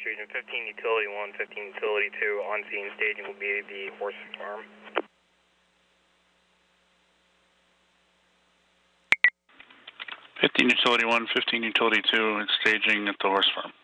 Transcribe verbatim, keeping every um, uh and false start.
region. fifteen Utility one, fifteen Utility two, on scene staging will be the horse farm. fifteen Utility one, fifteen Utility two, staging at the horse farm.